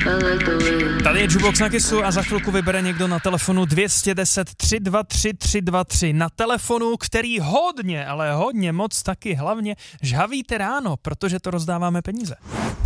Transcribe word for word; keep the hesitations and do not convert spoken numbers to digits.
Tady je Jukebox na Kissu a za chvilku vybere někdo na telefonu dvě jedna nula tři dva tři tři dva tři. Na telefonu, který hodně, ale hodně moc taky hlavně žhavíte ráno, protože to rozdáváme peníze.